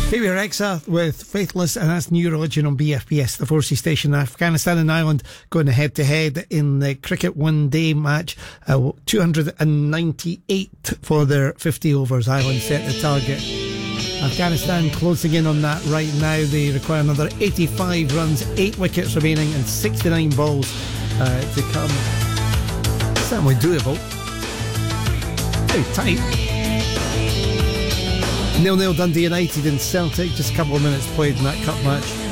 Baby Rexha with Faithless, and that's New Religion on BFBS, the Forces station. Afghanistan and Ireland going head to head in the cricket one day match. 298 for their 50 overs. Ireland set the target. Afghanistan closing in on that right now. They require another 85 runs, 8 wickets remaining, and 69 balls to come. Certainly doable. Very tight. 0-0 Dundee United and Celtic, just a couple of minutes played in that cup match.